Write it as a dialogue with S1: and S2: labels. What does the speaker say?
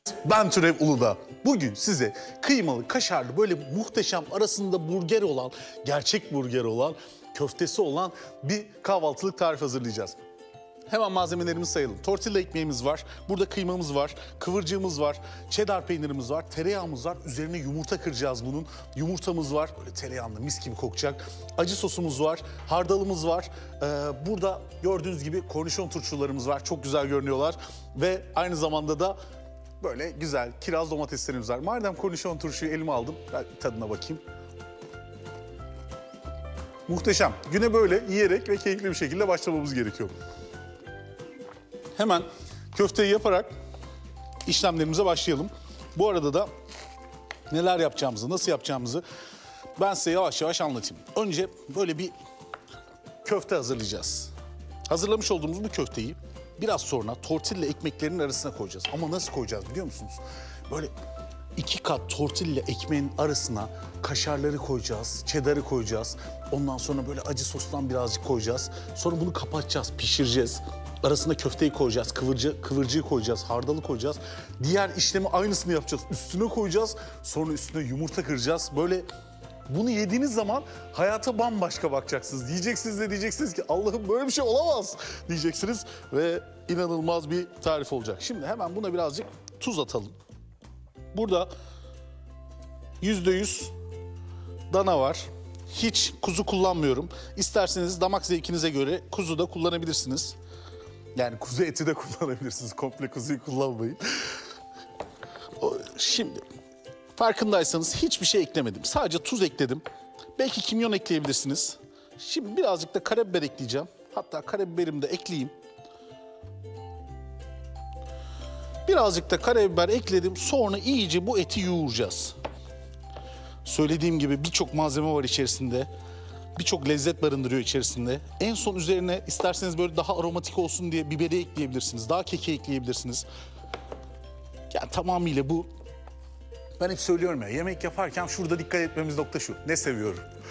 S1: Ben Türev Uludağ. Bugün size kıymalı, kaşarlı, böyle muhteşem, arasında burger olan, gerçek burger olan, köftesi olan bir kahvaltılık tarif hazırlayacağız. Hemen malzemelerimizi sayalım. Tortilla ekmeğimiz var, burada kıymamız var, kıvırcığımız var, cheddar peynirimiz var, tereyağımız var. Üzerine yumurta kıracağız bunun. Yumurtamız var, böyle tereyağında mis gibi kokacak. Acı sosumuz var, hardalımız var. Burada gördüğünüz gibi kornişon turşularımız var, çok güzel görünüyorlar. Ve aynı zamanda da böyle güzel kiraz domateslerimiz var. Madem kornişon turşuyu elime aldım, ben tadına bakayım. Muhteşem. Güne böyle yiyerek ve keyifli bir şekilde başlamamız gerekiyor. Hemen köfteyi yaparak işlemlerimize başlayalım. Bu arada da neler yapacağımızı, nasıl yapacağımızı ben size yavaş yavaş anlatayım. Önce böyle bir köfte hazırlayacağız. Hazırlamış olduğumuz bu köfteyi biraz sonra tortilla ekmeklerinin arasına koyacağız. Ama nasıl koyacağız biliyor musunuz? Böyle 2 kat tortilla ekmeğin arasına kaşarları koyacağız, cheddar'ı koyacağız. Ondan sonra böyle acı sostan birazcık koyacağız. Sonra bunu kapatacağız, pişireceğiz. Arasına köfteyi koyacağız, kıvırcığı koyacağız, hardalı koyacağız. Diğer işlemi aynısını yapacağız. Üstüne koyacağız, sonra üstüne yumurta kıracağız. Böyle bunu yediğiniz zaman hayata bambaşka bakacaksınız. Diyeceksiniz ki Allah'ım böyle bir şey olamaz diyeceksiniz. Ve inanılmaz bir tarif olacak. Şimdi hemen buna birazcık tuz atalım. Burada %100 dana var. Hiç kuzu kullanmıyorum. İsterseniz damak zevkinize göre kuzu da kullanabilirsiniz. Yani kuzu eti de kullanabilirsiniz. Komple kuzuyu kullanmayın. Şimdi farkındaysanız hiçbir şey eklemedim. Sadece tuz ekledim. Belki kimyon ekleyebilirsiniz. Şimdi birazcık da karabiber ekleyeceğim. Hatta karabiberimi de ekleyeyim. Birazcık da karabiber ekledim. Sonra iyice bu eti yoğuracağız. Söylediğim gibi birçok malzeme var içerisinde. Birçok lezzet barındırıyor içerisinde. En son üzerine isterseniz böyle daha aromatik olsun diye biberi ekleyebilirsiniz. Daha keki ekleyebilirsiniz. Yani tamamıyla bu. Ben hep söylüyorum ya, yemek yaparken şurada dikkat etmemiz nokta şu. Ne seviyorum?